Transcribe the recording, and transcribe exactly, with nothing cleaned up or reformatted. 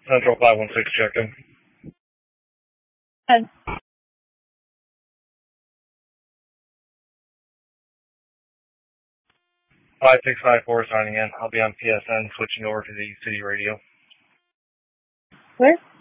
Central five one six, check in. And five six five four signing in. I'll be on P S N switching over to the city radio. where?